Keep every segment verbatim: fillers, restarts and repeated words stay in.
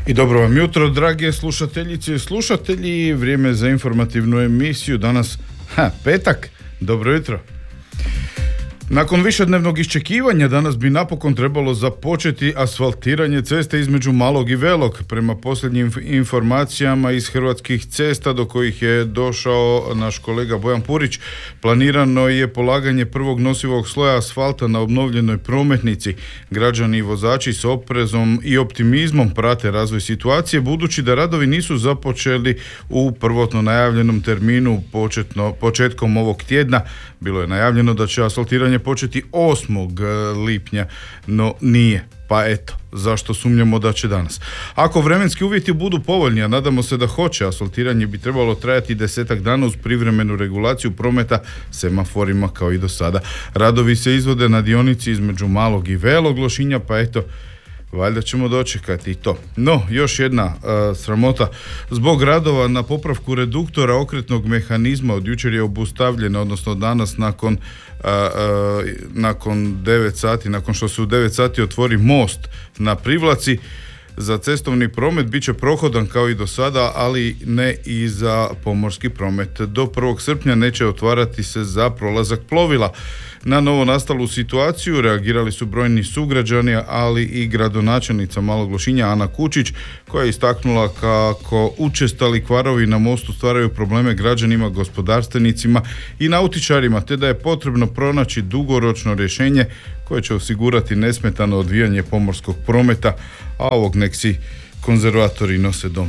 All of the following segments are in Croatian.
I dobro vam jutro, drage slušateljice i slušatelji. Vrijeme za informativnu emisiju. Danas, ha, petak. Dobro jutro. Nakon višednevnog iščekivanja danas bi napokon trebalo započeti asfaltiranje ceste između Malog i Velog. Prema posljednjim informacijama iz Hrvatskih cesta do kojih je došao naš kolega Bojan Purić, planirano je polaganje prvog nosivog sloja asfalta na obnovljenoj prometnici. Građani i vozači s oprezom i optimizmom prate razvoj situacije, budući da radovi nisu započeli u prvotno najavljenom terminu početno, početkom ovog tjedna. Bilo je najavljeno da će asfaltiranje početi osmog lipnja, no nije. Pa eto, zašto sumnjamo da će danas? Ako vremenski uvjeti budu povoljni, a nadamo se da hoće, asfaltiranje bi trebalo trajati desetak dana uz privremenu regulaciju prometa semaforima kao i do sada. Radovi se izvode na dionici između Malog i Velog Lošinja, pa eto, valjda ćemo dočekati i to. No, još jedna uh, sramota. Zbog radova na popravku reduktora okretnog mehanizma od jučer je obustavljena, odnosno danas nakon, uh, uh, nakon devet sati, nakon što se u devet sati otvori most na Privlaci. Za cestovni promet bit će prohodan kao i do sada, ali ne i za pomorski promet. Do prvog srpnja neće otvarati se za prolazak plovila. Na novo nastalu situaciju reagirali su brojni sugrađani, ali i gradonačelnica Malog Lošinja Ana Kučić, koja je istaknula kako učestali kvarovi na mostu stvaraju probleme građanima, gospodarstvenicima i nautičarima, te da je potrebno pronaći dugoročno rješenje koje će osigurati nesmetano odvijanje pomorskog prometa, a ovog nek si konzervatori nose doma.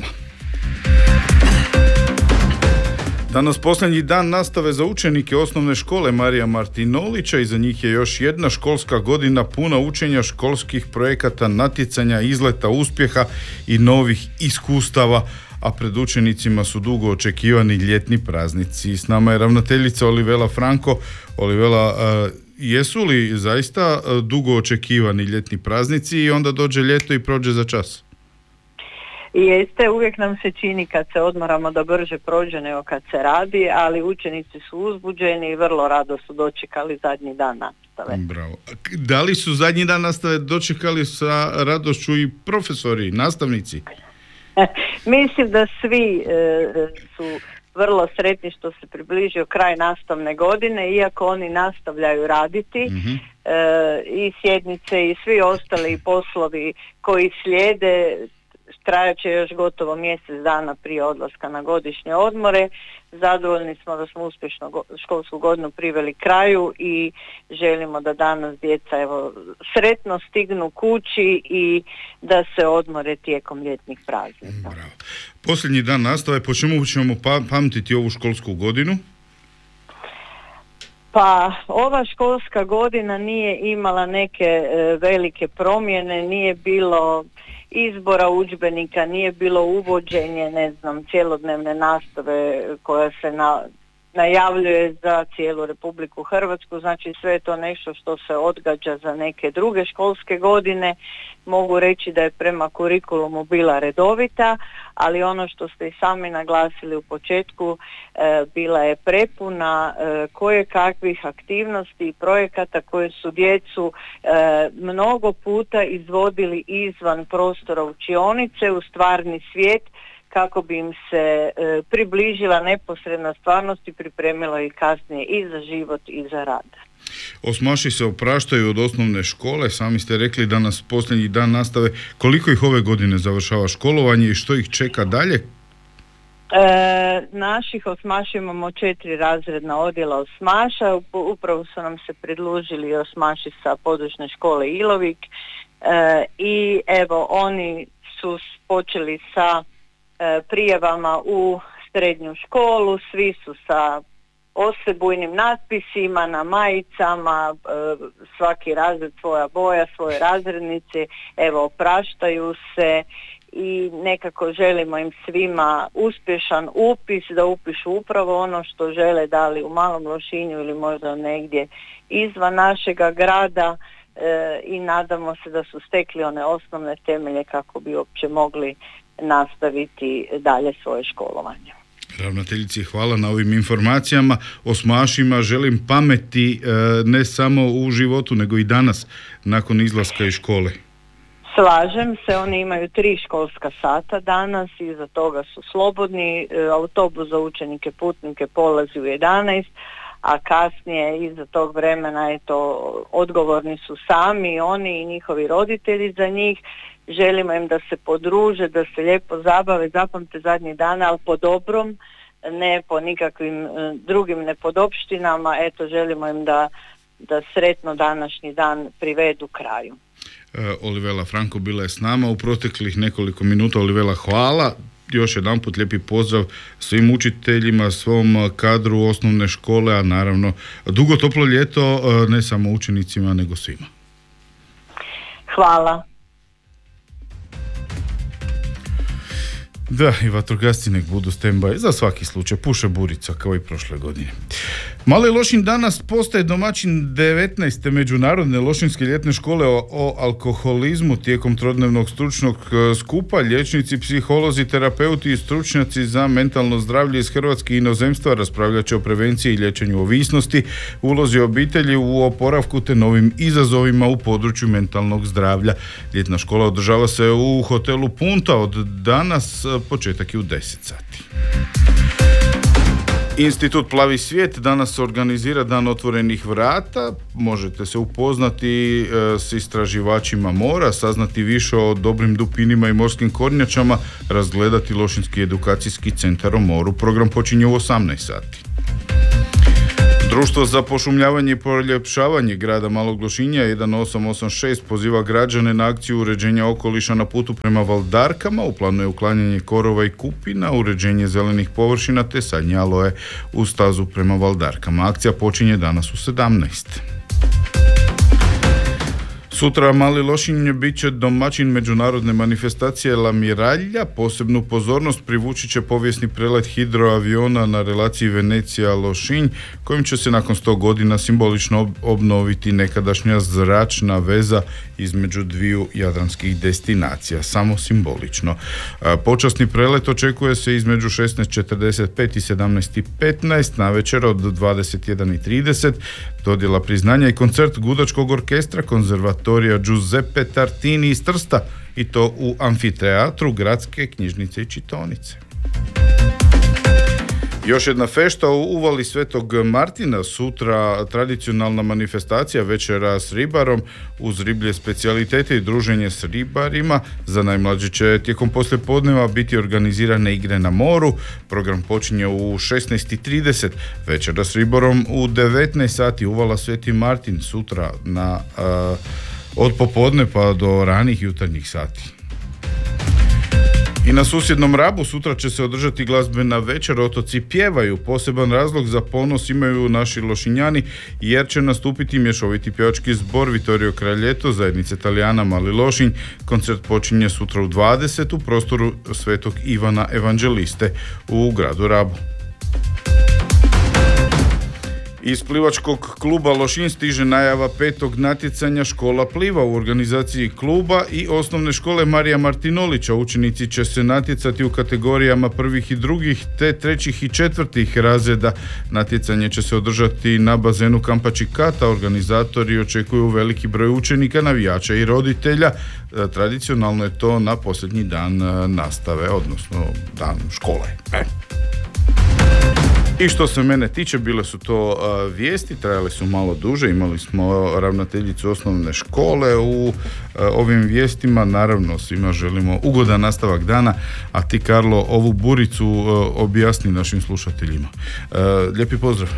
Danas posljednji dan nastave za učenike osnovne škole Marija Martinolića i za njih je još jedna školska godina puna učenja, školskih projekata, natjecanja, izleta, uspjeha i novih iskustava, a pred učenicima su dugo očekivani ljetni praznici. S nama je ravnateljica Olivela Franko. Olivela, uh, jesu li zaista dugo očekivani ljetni praznici i onda dođe ljeto i prođe za čas? Jeste, uvijek nam se čini kad se odmaramo da brže prođe nego kad se radi, ali učenici su uzbuđeni i vrlo rado su dočekali zadnji dan nastave. Bravo. Da li su zadnji dan nastave dočekali sa radošću i profesori, nastavnici? Mislim da svi e, su vrlo sretni što se približio kraj nastavne godine, iako oni nastavljaju raditi. Mm-hmm. e, i sjednice i svi ostali poslovi koji slijede trajat će još gotovo mjesec dana prije odlaska na godišnje odmore. Zadovoljni smo da smo uspješno go- školsku godinu priveli kraju i želimo da danas djeca evo, sretno stignu kući i da se odmore tijekom ljetnih praznika. Bravo. Posljednji dan nastave, po čemu ćemo pa- pamtiti ovu školsku godinu? Pa ova školska godina nije imala neke e, velike promjene, nije bilo izbora udžbenika, nije bilo uvođenje, ne znam, cjelodnevne nastave koja se na, najavljuje za cijelu Republiku Hrvatsku, znači sve je to nešto što se odgađa za neke druge školske godine. Mogu reći da je prema kurikulumu bila redovita, ali ono što ste i sami naglasili u početku, e, bila je prepuna e, koje kakvih aktivnosti i projekata koje su djecu e, mnogo puta izvodili izvan prostora učionice u stvarni svijet, kako bi im se e, približila neposredna stvarnost i pripremila ih kasnije i za život i za rad. Osmaši se opraštaju od osnovne škole, sami ste rekli da nas posljednji dan nastave. Koliko ih ove godine završava školovanje i što ih čeka dalje? E, naših osmaša imamo četiri razredna odjela osmaša, upravo su nam se pridružili osmaši sa područne škole Ilovik e, i evo oni su počeli sa e, prijavama u srednju školu, svi su sa osebujnim natpisima na majicama, e, svaki razred svoja boja, svoje razrednice, evo opraštaju se i nekako želimo im svima uspješan upis, da upišu upravo ono što žele, da li u Malom Lošinju ili možda negdje izvan našega grada e, i nadamo se da su stekli one osnovne temelje kako bi uopće mogli nastaviti dalje svoje školovanje. Ravnateljici, hvala na ovim informacijama. Osmašima želim pameti ne samo u životu, nego i danas nakon izlaska iz škole. Slažem se, oni imaju tri školska sata danas, iza toga su slobodni, autobus za učenike, putnike polazi u jedanaest, a kasnije iza tog vremena je to, odgovorni su sami, oni i njihovi roditelji za njih. Želimo im da se podruže, da se lijepo zabave, zapamte zadnji dana, ali po dobrom, ne po nikakvim drugim nepodopštinama. Eto, želimo im da, da sretno današnji dan privedu kraju. Olivela Franko bila je s nama u proteklih nekoliko minuta. Olivela, hvala. Još jedan put lijepi pozdrav svim učiteljima, svom kadru osnovne škole, a naravno dugo toplo ljeto, ne samo učenicima nego svima. Hvala. Da, i vatrogasci nek budu stand-by za svaki slučaj, puše burica kao i prošle godine. Mali Lošinj danas postaje domaćin devetnaeste međunarodne lošinjske ljetne škole o, o alkoholizmu. Tijekom trodnevnog stručnog skupa liječnici, psiholozi, terapeuti i stručnjaci za mentalno zdravlje iz Hrvatske i inozemstva raspravljat će o prevenciji i liječenju ovisnosti, ulozi obitelji u oporavku te novim izazovima u području mentalnog zdravlja. Ljetna škola održava se u hotelu Punta od danas, početak je u deset sati. Institut Plavi svijet danas organizira dan otvorenih vrata. Možete se upoznati e, s istraživačima mora, saznati više o dobrim dupinima i morskim kornjačama, razgledati Lošinjski edukacijski centar o moru. Program počinje u osamnaest sati. Društvo za pošumljavanje i poljepšavanje grada Malog Lošinja jedan osam osam šest poziva građane na akciju uređenja okoliša na putu prema Valdarkama. U planu je uklanjanje korova i kupina, uređenje zelenih površina te sadnje aloe u stazu prema Valdarkama. Akcija počinje danas u sedamnaest. Sutra Mali Lošinj bit će domaćin međunarodne manifestacije La Miraglia. Posebnu pozornost privući će povijesni prelet hidroaviona na relaciji Venecija-Lošinj, kojim će se nakon sto godina simbolično obnoviti nekadašnja zračna veza između dviju jadranskih destinacija. Samo simbolično. Počasni prelet očekuje se između šesnaest četrdeset pet i sedamnaest petnaest na večer od dvadeset jedan i trideset. Dodjela priznanja i koncert gudačkog orkestra konzervatorija Giuseppe Tartini iz Trsta, i to u amfiteatru Gradske knjižnice i čitaonice. Još jedna fešta u uvali Svetog Martina, sutra tradicionalna manifestacija večera s ribarom uz riblje specijalitete i druženje s ribarima. Za najmlađe će tijekom poslijepodneva biti organizirane igre na moru. Program počinje u šesnaest i trideset, večera s ribarom u devetnaest sati, uvala Sveti Martin sutra na, uh, od popodne pa do ranih jutarnjih sati. I na susjednom Rabu sutra će se održati glazbena večer, otoci pjevaju. Poseban razlog za ponos imaju naši Lošinjani jer će nastupiti mješoviti pjevački zbor Vittorio Kraljeto zajednice Talijana Mali Lošinj. Koncert počinje sutra u dvadeset u prostoru Svetog Ivana Evanđeliste u gradu Rabu. Iz plivačkog kluba Lošinj stiže najava petog natjecanja Škola pliva u organizaciji kluba i osnovne škole Marija Martinolića. Učenici će se natjecati u kategorijama prvih i drugih te trećih i četvrtih razreda. Natjecanje će se održati na bazenu kampa Čikata. Organizatori očekuju veliki broj učenika, navijača i roditelja. Tradicionalno je to na posljednji dan nastave, odnosno dan škole. E. I što se mene tiče, bile su to uh, vijesti, trajale su malo duže, imali smo ravnateljicu osnovne škole u uh, ovim vijestima. Naravno, svima želimo ugodan nastavak dana, a ti, Karlo, ovu buricu uh, objasni našim slušateljima. Uh, lijepi pozdrav.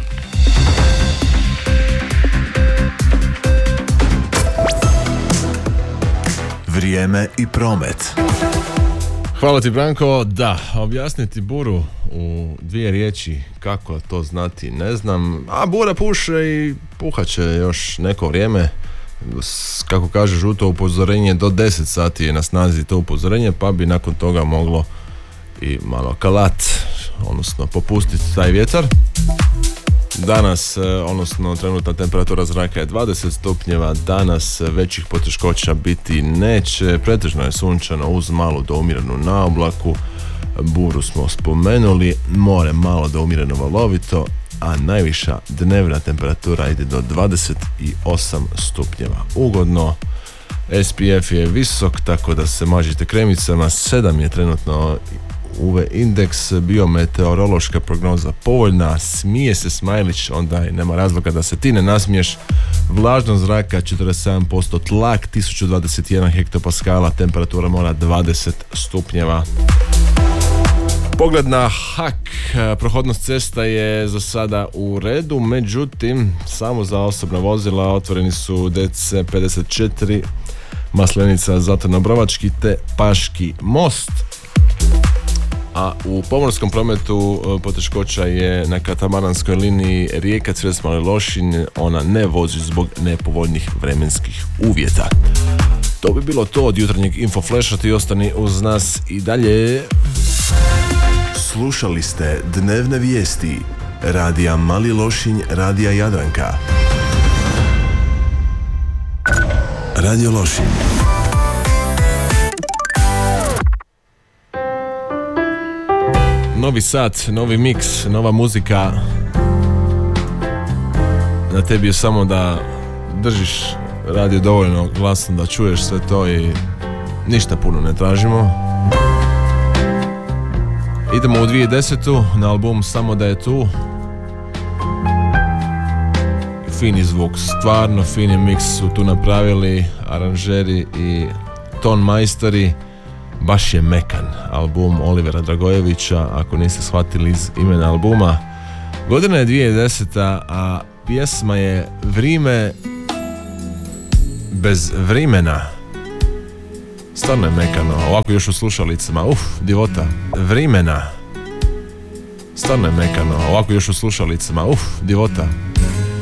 Vrijeme i promet. Hvala ti, Branko. Da, objasniti buru u dvije riječi, kako to znati ne znam, a bura puše i puhat će još neko vrijeme. Kako kaže žuto upozorenje, do deset sati je na snazi to upozorenje, pa bi nakon toga moglo i malo kalat, odnosno popustiti taj vjetar. Danas, odnosno trenutna temperatura zraka je dvadeset stupnjeva, danas većih poteškoća biti neće, pretežno je sunčano uz malu do umjerenu naoblaku, buru smo spomenuli, more malo do umjereno valovito, a najviša dnevna temperatura ide do dvadeset osam stupnjeva. Ugodno, S P F je visok, tako da se mažite kremicama. sedam je trenutno U V indeks, biometeorološka prognoza povoljna, smije se smajlić, onda i nema razloga da se ti ne nasmiješ. Vlažnost zraka četrdeset sedam posto, tlak tisuću dvadeset jedan hektopaskala, temperatura mora dvadeset stupnjeva. Pogled na Hak, prohodnost cesta je za sada u redu, međutim samo za osobna vozila otvoreni su D C pedeset četiri, Maslenica, Zatorno-Obrovački te Paški most. A u pomorskom prometu poteškoća je na katamaranskoj liniji Rijeka-Cres Mali Lošinj, ona ne vozi zbog nepovoljnih vremenskih uvjeta. To bi bilo to od jutarnjeg infoflasha, ti ostani uz nas i dalje. Slušali ste dnevne vijesti Radija Mali Lošinj, Radija Jadranka. Radio Lošinj. Novi sat, novi miks, nova muzika. Na tebi je samo da držiš radio dovoljno glasno da čuješ sve to i ništa puno ne tražimo. Idemo u dvije tisuće desetu na album Samo da je tu. Fini zvuk, stvarno fini miks su tu napravili aranžeri i ton majstori. Baš je mekan album Olivera Dragojevića, ako niste shvatili iz imena albuma. Godina je dvije tisuće deseta, a pjesma je Vrime bez vrimena. Stvarno je mekano, ovako još u slušalicama, uf, divota. Vrimena. Stvarno je mekano, ovako još u slušalicama, uf, divota.